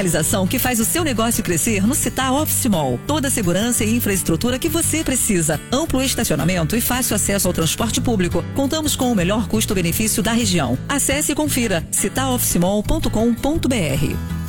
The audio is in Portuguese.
Realização que faz o seu negócio crescer no Città Office Mall. Toda a segurança e infraestrutura que você precisa. Amplo estacionamento e fácil acesso ao transporte público. Contamos com o melhor custo-benefício da região. Acesse e confira cittaofficemall.com.br.